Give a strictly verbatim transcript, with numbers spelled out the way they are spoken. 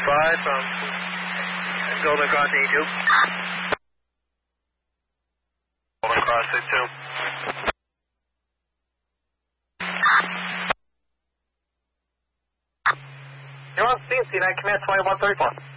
five from Golden Cross A two. Golden Cross A two. You're on C, C nine, command twenty-one thirty-four.